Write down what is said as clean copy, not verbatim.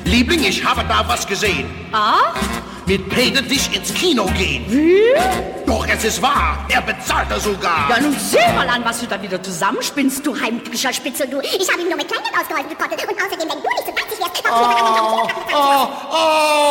Liebling, ich habe da was gesehen. Ah? Mit Peter dich ins Kino gehen. Wie? Doch es ist wahr, er bezahlte sogar. Ja, nun seh mal an, was du da wieder zusammenspinnst, du heimtückischer Spitzel, du. Ich habe ihm nur mit Kleingeld ausgeholfen gekostet. Und außerdem, wenn du nicht so geizig wärst,